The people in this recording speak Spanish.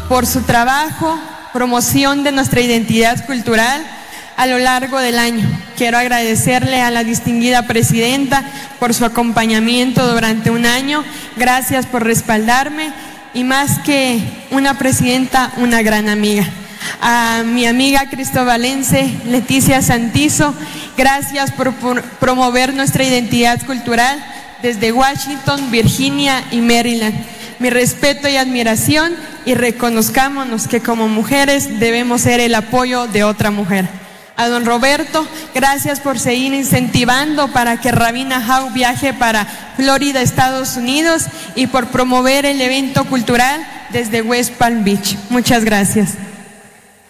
por su trabajo, promoción de nuestra identidad cultural a lo largo del año. Quiero agradecerle a la distinguida presidenta por su acompañamiento durante un año. Gracias por respaldarme y, más que una presidenta, una gran amiga. A mi amiga cristobalense Leticia Santizo, gracias por promover nuestra identidad cultural desde Washington, Virginia y Maryland. Mi respeto y admiración, y reconozcámonos que como mujeres debemos ser el apoyo de otra mujer. A don Roberto, gracias por seguir incentivando para que Rabina Howe viaje para Florida, Estados Unidos, y por promover el evento cultural desde West Palm Beach. Muchas gracias.